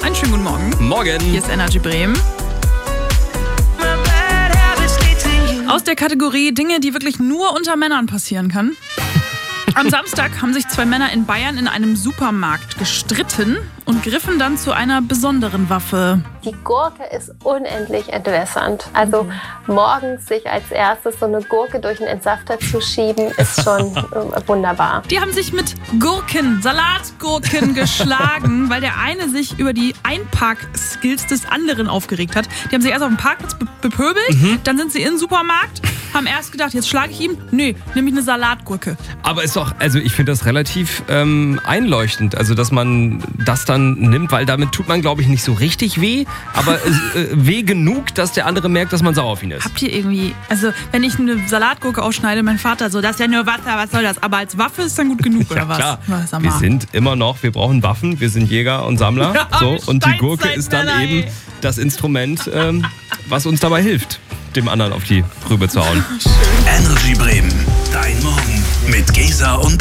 Einen schönen guten Morgen. Morgen. Hier ist Energy Bremen. Aus der Kategorie Dinge, die wirklich nur unter Männern passieren kann. Am Samstag haben sich 2 Männer in Bayern in einem Supermarkt gestritten und griffen dann zu einer besonderen Waffe. Die Gurke ist unendlich entwässernd. Also morgens sich als erstes so eine Gurke durch den Entsafter zu schieben, ist schon wunderbar. Die haben sich mit Salatgurken geschlagen, weil der eine sich über die Einpark-Skills des anderen aufgeregt hat. Die haben sich erst auf dem Parkplatz bepöbelt, dann sind sie in den Supermarkt, haben erst gedacht, jetzt schlage ich ihm. Nee, nämlich eine Salatgurke. Aber ist doch, also ich finde das relativ einleuchtend, also dass man das dann nimmt, weil damit tut man, glaube ich, nicht so richtig weh, aber weh genug, dass der andere merkt, dass man sauer auf ihn ist. Habt ihr irgendwie, also wenn ich eine Salatgurke ausschneide, mein Vater so, das ist ja nur Wasser, was soll das? Aber als Waffe ist dann gut genug, oder was? Klar, Sag wir mal. sind immer noch, wir brauchen Waffen, wir sind Jäger und Sammler. Ja, so, und die Gurke Steinzeitmänner, ist dann ey. eben das Instrument, was uns dabei hilft, dem anderen auf die Rübe zu hauen. Energy Bremen, dein Morgen mit Gesa und